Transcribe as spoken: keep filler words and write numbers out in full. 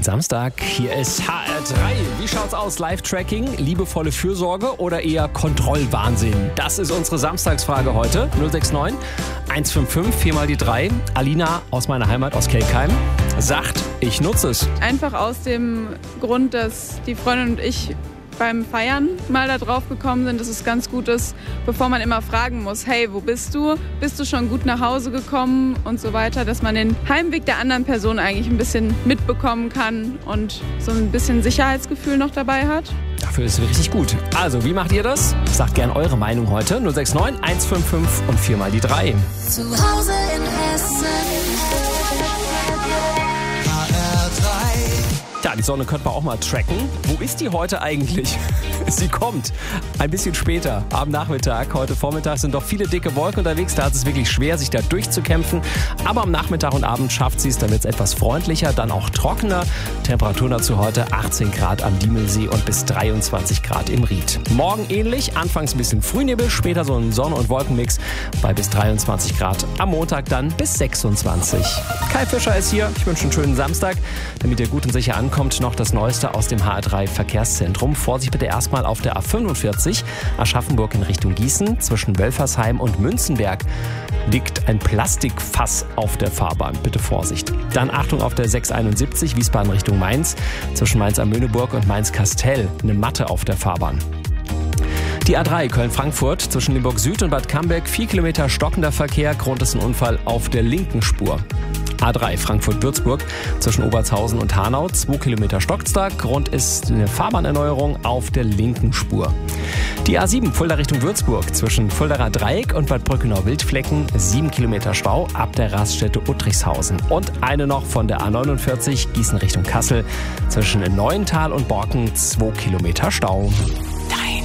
Samstag, hier ist H R drei. Wie schaut's aus? Live-Tracking, liebevolle Fürsorge oder eher Kontrollwahnsinn? Das ist unsere Samstagsfrage heute. null sechs neun eins fünf fünf vier mal die drei. Alina aus meiner Heimat, aus Kelkheim, sagt, ich nutze es. Einfach aus dem Grund, dass die Freundin und ich beim Feiern mal da drauf gekommen sind, dass es ganz gut ist, bevor man immer fragen muss, hey, wo bist du? Bist du schon gut nach Hause gekommen und so weiter, dass man den Heimweg der anderen Person eigentlich ein bisschen mitbekommen kann und so ein bisschen Sicherheitsgefühl noch dabei hat. Dafür ist es richtig gut. Also, wie macht ihr das? Sagt gern eure Meinung heute. null sechs neun eins fünf fünf und vier mal die drei. Zu Hause in Hessen. Ja, die Sonne könnte man auch mal tracken. Wo ist die heute eigentlich? Sie kommt ein bisschen später, am Nachmittag. Heute Vormittag sind doch viele dicke Wolken unterwegs. Da ist es wirklich schwer, sich da durchzukämpfen. Aber am Nachmittag und Abend schafft sie es. Dann wird es etwas freundlicher, dann auch trockener. Temperaturen dazu heute achtzehn Grad am Diemelsee und bis dreiundzwanzig Grad im Ried. Morgen ähnlich, anfangs ein bisschen Frühnebel, später so ein Sonne- und Wolkenmix bei bis dreiundzwanzig Grad. Am Montag dann bis sechsundzwanzig. Kai Fischer ist hier. Ich wünsche einen schönen Samstag, damit ihr gut und sicher ankommt. Kommt noch das Neueste aus dem H R drei Verkehrszentrum. Vorsicht bitte erstmal auf der A fünfundvierzig, Aschaffenburg in Richtung Gießen. Zwischen Wölfersheim und Münzenberg liegt ein Plastikfass auf der Fahrbahn. Bitte Vorsicht. Dann Achtung auf der sechshunderteinundsiebzig, Wiesbaden Richtung Mainz. Zwischen Mainz-am-Möhneburg und Mainz-Kastel eine Matte auf der Fahrbahn. Die A drei Köln-Frankfurt zwischen Limburg Süd und Bad Camberg. Vier Kilometer stockender Verkehr. Grund ist ein Unfall auf der linken Spur. A drei Frankfurt-Würzburg zwischen Obertshausen und Hanau. Zwei Kilometer stockt's da. Grund ist eine Fahrbahnerneuerung auf der linken Spur. Die A sieben Fulda Richtung Würzburg zwischen Fuldaer Dreieck und Bad Brückenau-Wildflecken. Sieben Kilometer Stau ab der Raststätte Uttrichshausen. Und eine noch von der A neunundvierzig Gießen Richtung Kassel zwischen Neuental und Borken. Zwei Kilometer Stau.